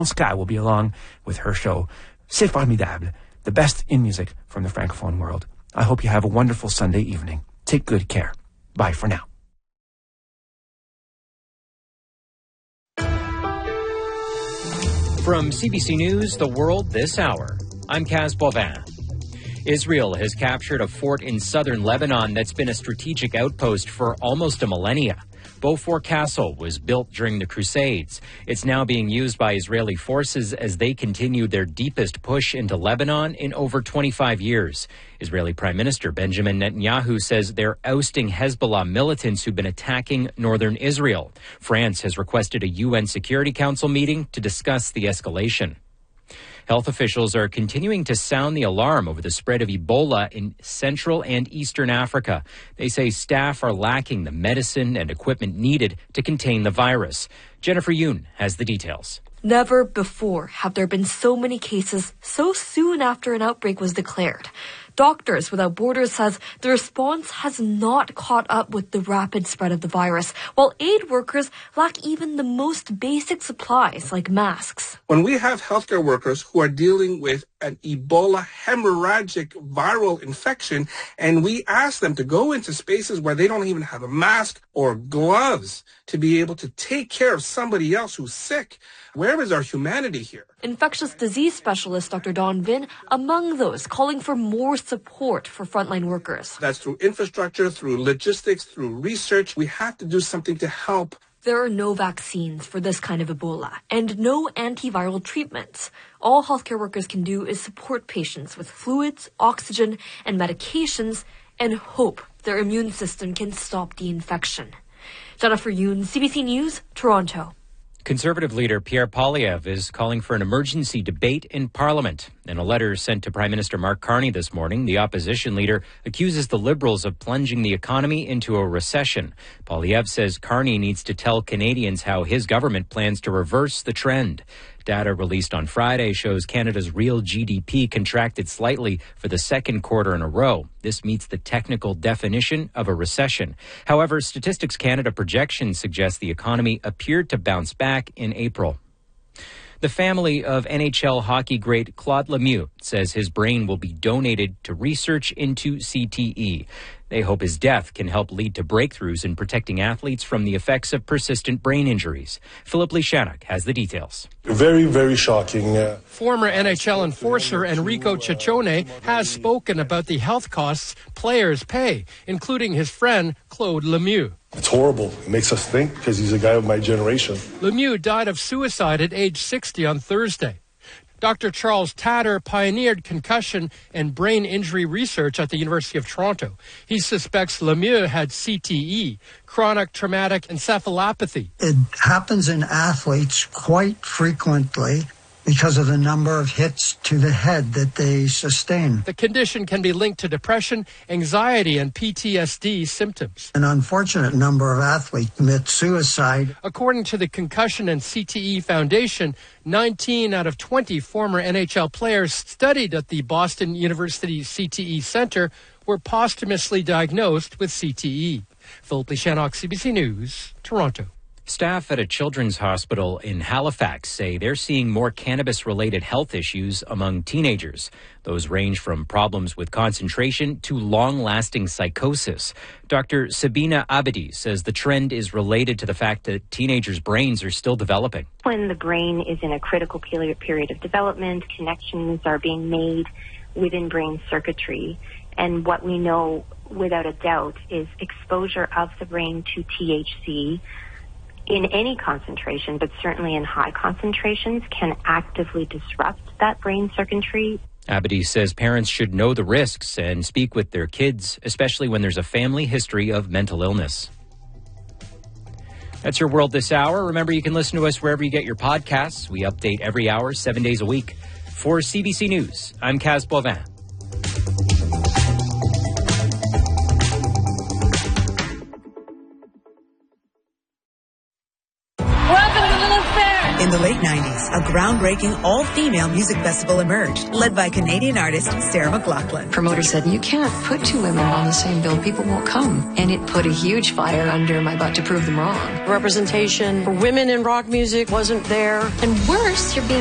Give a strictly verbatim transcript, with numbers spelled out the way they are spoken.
Sky will be along with her show, C'est Formidable, the best in music from the Francophone world. I hope you have a wonderful Sunday evening. Take good care. Bye for now. From C B C News, The World This Hour, I'm Kaz Bovin. Israel has captured a fort in southern Lebanon that's been a strategic outpost for almost a millennia. Beaufort Castle was built during the Crusades. It's now being used by Israeli forces as they continue their deepest push into Lebanon in over twenty-five years. Israeli Prime Minister Benjamin Netanyahu says they're ousting Hezbollah militants who've been attacking northern Israel. France has requested a U N Security Council meeting to discuss the escalation. Health officials are continuing to sound the alarm over the spread of Ebola in Central and Eastern Africa. They say staff are lacking the medicine and equipment needed to contain the virus. Jennifer Yoon has the details. Never before have there been so many cases so soon after an outbreak was declared. Doctors Without Borders says the response has not caught up with the rapid spread of the virus, while aid workers lack even the most basic supplies like masks. When we have healthcare workers who are dealing with an Ebola hemorrhagic viral infection, and we ask them to go into spaces where they don't even have a mask or gloves to be able to take care of somebody else who's sick, where is our humanity here? Infectious disease specialist Doctor Don Vin among those calling for more support for frontline workers. That's through infrastructure, through logistics, through research. We have to do something to help. There are no vaccines for this kind of Ebola and no antiviral treatments. All healthcare workers can do is support patients with fluids, oxygen, and medications and hope their immune system can stop the infection. Jennifer Yoon, C B C News, Toronto. Conservative leader Pierre Poilievre is calling for an emergency debate in Parliament. In a letter sent to Prime Minister Mark Carney this morning, the opposition leader accuses the Liberals of plunging the economy into a recession. Poilievre says Carney needs to tell Canadians how his government plans to reverse the trend. Data released on Friday shows Canada's real G D P contracted slightly for the second quarter in a row. This meets the technical definition of a recession. However, Statistics Canada projections suggest the economy appeared to bounce back in April. The family of N H L hockey great Claude Lemieux says his brain will be donated to research into C T E. They hope his death can help lead to breakthroughs in protecting athletes from the effects of persistent brain injuries. Philip Lishanek has the details. Very, very shocking. Uh, Former N H L enforcer Enrico Ciccone has spoken about the health costs players pay, including his friend Claude Lemieux. It's horrible. It makes us think because he's a guy of my generation. Lemieux died of suicide at age sixty on Thursday. Doctor Charles Tatter pioneered concussion and brain injury research at the University of Toronto. He suspects Lemieux had C T E, chronic traumatic encephalopathy. It happens in athletes quite frequently because of the number of hits to the head that they sustain. The condition can be linked to depression, anxiety, and P T S D symptoms. An unfortunate number of athletes commit suicide. According to the Concussion and C T E Foundation, nineteen out of twenty former N H L players studied at the Boston University C T E Center were posthumously diagnosed with C T E. Philip Lishanek, C B C News, Toronto. Staff at a children's hospital in Halifax say they're seeing more cannabis-related health issues among teenagers. Those range from problems with concentration to long-lasting psychosis. Doctor Sabina Abedi says the trend is related to the fact that teenagers' brains are still developing. When the brain is in a critical period of development, connections are being made within brain circuitry. And what we know without a doubt is exposure of the brain to T H C in any concentration, but certainly in high concentrations, can actively disrupt that brain circuitry. Abedi says parents should know the risks and speak with their kids, especially when there's a family history of mental illness. That's your World This Hour. Remember, you can listen to us wherever you get your podcasts. We update every hour, seven days a week. For C B C News, I'm Kaz Bovin. In the late nineties, a groundbreaking all-female music festival emerged, led by Canadian artist Sarah McLachlan. Promoter said, you can't put two women on the same bill. People won't come. And it put a huge fire under my butt to prove them wrong. Representation for women in rock music wasn't there. And worse, you're being